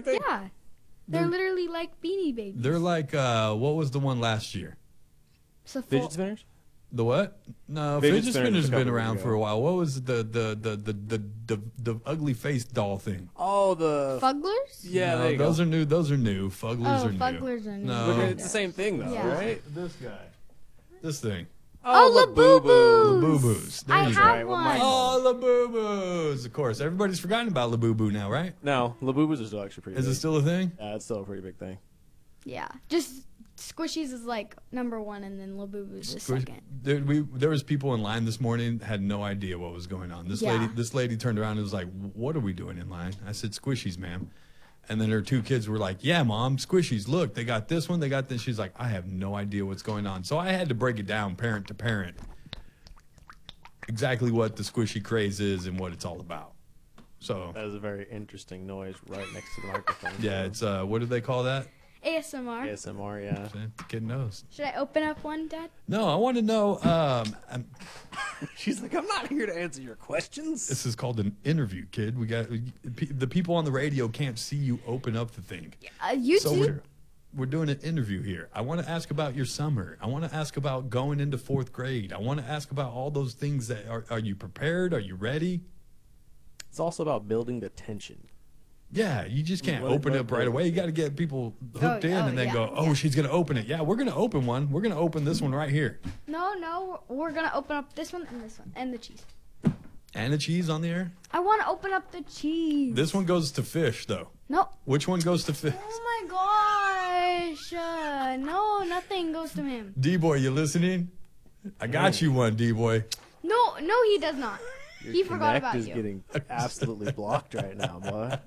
thing? Yeah. They're literally like Beanie Babies. They're like, what was the one last year? Fidget spinners? The what? No, Fidget fidget spinners spinners a been couple around years for ago. a while. What was the ugly faced doll thing? Oh, the... Fugglers? Yeah, No, there you those go. are new. Those are new. Fugglers Oh, are new. Fugglers are new. No, Look, it's the same thing, though, Yeah. right? This guy. This thing. Oh, Labubu. Labubu's. There I you have Right, well, one. Mike- Oh, Labubu's. Of course. Everybody's forgotten about Labubu now, right? No, Labubus are still actually pretty Is big. it still a thing? Yeah, it's still a pretty big thing. Yeah. Just Squishies is like number one, and then Labubu's is second. There was people in line this morning had no idea what was going on. This Yeah. lady turned around and was like, "What are we doing in line?" I said, "Squishies, ma'am." And then her two kids were like, "Yeah, mom, Squishies. Look, they got this one, they got this." She's like, "I have no idea what's going on." So I had to break it down parent to parent, exactly what the Squishy craze is and what it's all about. So That is a very interesting noise right next to the microphone. yeah, it's what do they call that? ASMR. ASMR, yeah. The kid knows. Should I open up one, Dad? No, I want to know. She's like, I'm not here to answer your questions. This is called an interview, kid. We got the people on the radio can't see you open up the thing. You So too. we're doing an interview here. I want to ask about your summer. I want to ask about going into 4th grade. I want to ask about all those things that are you prepared? Are you ready? It's also about building the tension. Yeah, you just can't What- open what- it up right what- away. You got to get people hooked in and then yeah, go, "Oh, yeah. she's going to open it." Yeah, we're going to open one. We're going to open this one right here. No, we're gonna open up this one and the cheese. And the cheese on the air. I want to open up the cheese. This one goes to fish though. No. Which one goes to fish? Oh my gosh. No, nothing goes to him. D-boy, you listening? I got you one, D-boy. No, he does not. He forgot Connect about is you. getting absolutely blocked right now, boy.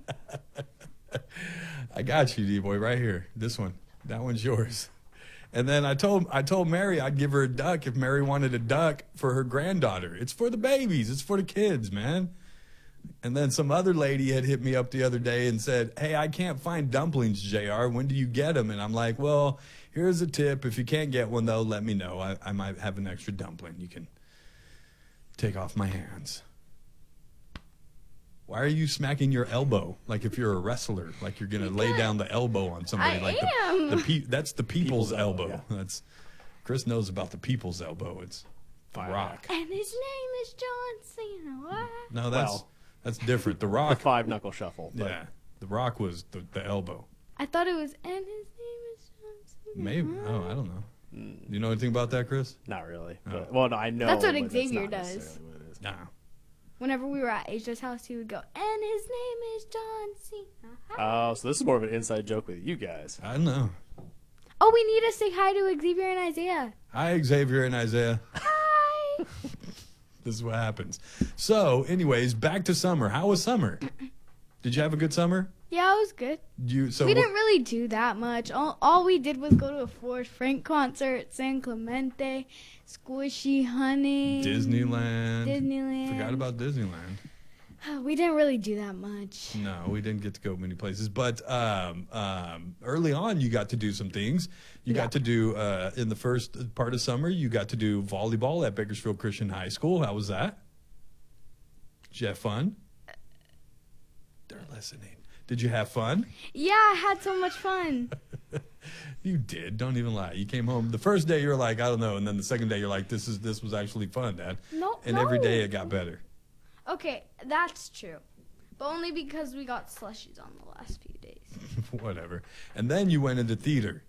I got you, D-boy, right here. This one. That one's yours. And then I told Mary I'd give her a duck if Mary wanted a duck for her granddaughter. It's for the babies. It's for the kids, man. And then some other lady had hit me up the other day and said, "Hey, I can't find dumplings, JR. When do you get them?" And I'm like, "Well, here's a tip. If you can't get one, though, let me know. I might have an extra dumpling you can take off my hands." Why are you smacking your elbow like if you're a wrestler? Like you're gonna lay down the elbow on somebody? I like am. That's the people's elbow. Yeah. That's Chris knows about the people's elbow. It's The Fire Rock. And his name is John Cena. What? No, Well, that's different. The The Rock. 5-knuckle shuffle. But Yeah, The Rock was the elbow. I thought it was, and his name is John Cena. Maybe. Oh, I don't know. You know anything about that, Chris? Not really. Oh. But, well, no, I know. That's what but it's Xavier not does. necessarily what it is. Nah. Whenever we were at Asia's house, he would go, and his name is John Cena. Oh, so this is more of an inside joke with you guys. I don't know. Oh, we need to say hi to Xavier and Isaiah. Hi, Xavier and Isaiah. Hi. This is what happens. So, anyways, back to summer. How was summer? Did you have a good summer? Yeah, it was good. We We didn't really do that much. All we did was go to a Forrest Frank concert, San Clemente, Squishy Honey, Disneyland. Forgot about Disneyland. We didn't really do that much. No, we didn't get to go many places. But early on, you got to do some things. You got to do, in the first part of summer, you got to do volleyball at Bakersfield Christian High School. How was that? Did you have fun? They're listening. Did you have fun? Yeah, I had so much fun. You did. Don't even lie. You came home. The first day, you were like, I don't know. And then the second day, you're like, this was actually fun, Dad. No, And every day it got better. Okay, that's true. But only because we got slushies on the last few days. Whatever. And then you went into theater.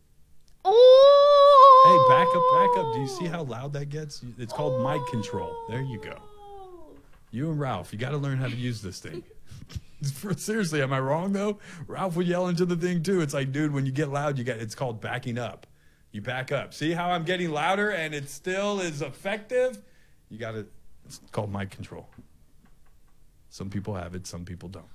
Oh! Hey, back up. Do you see how loud that gets? It's called mic control. There you go. You and Ralph, you got to learn how to use this thing. Seriously, am I wrong though? Ralph would yell into the thing too. It's like, dude, when you get loud, it's called backing up. You back up. See how I'm getting louder and it still is effective? It's called mic control. Some people have it, some people don't.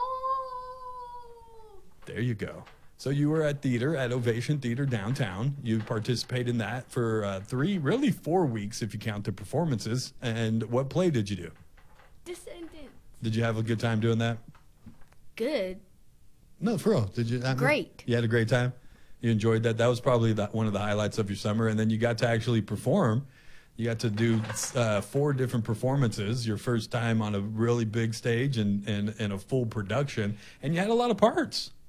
Oh! There you go. So you were at theater, at Ovation Theater downtown. You participated in that for 4 weeks if you count the performances. And what play did you do? Descendants. Did you have a good time doing that? Good. No, for real. Did you? Great. You had a great time? You enjoyed that? That was probably one of the highlights of your summer. And then you got to actually perform. You got to do 4 different performances, your first time on a really big stage and a full production. And you had a lot of parts.